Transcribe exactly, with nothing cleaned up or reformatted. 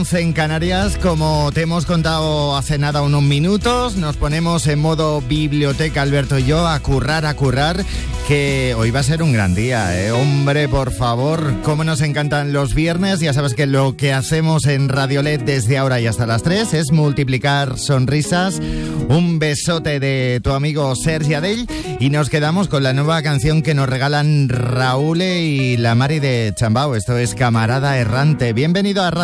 En Canarias, como te hemos contado hace nada unos minutos, nos ponemos en modo biblioteca, Alberto y yo, a currar, a currar, que hoy va a ser un gran día, ¿eh? Hombre, por favor, cómo nos encantan los viernes. Ya sabes que lo que hacemos en Radiolet desde ahora y hasta las tres es multiplicar sonrisas. Un besote de tu amigo Sergi Adell y nos quedamos con la nueva canción que nos regalan Raúl y la Mari de Chambao. Esto es Camarada Errante. Bienvenido a Radio